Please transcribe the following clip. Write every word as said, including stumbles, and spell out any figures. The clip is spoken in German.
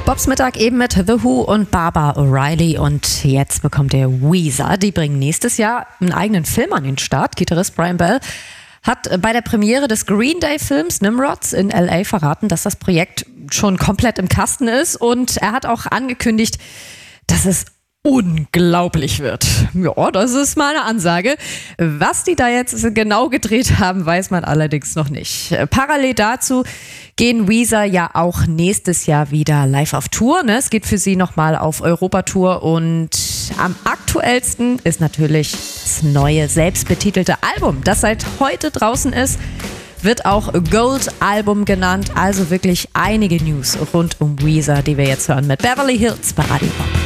Bobs Mittag eben mit The Who und Barbara O'Reilly und jetzt bekommt der Weezer. Die bringen nächstes Jahr einen eigenen Film an den Start. Gitarrist Brian Bell hat bei der Premiere des Green Day Films Nimrods in L A verraten, dass das Projekt schon komplett im Kasten ist und er hat auch angekündigt, dass es unglaublich wird. Ja, das ist mal eine Ansage. Was die da jetzt genau gedreht haben, weiß man allerdings noch nicht. Parallel dazu gehen Weezer ja auch nächstes Jahr wieder live auf Tour. Ne? Es geht für sie nochmal auf Europatour und am aktuellsten ist natürlich das neue, selbstbetitelte Album, das seit heute draußen ist. Wird auch Gold Album genannt. Also wirklich einige News rund um Weezer, die wir jetzt hören mit Beverly Hills bei Radio Bob.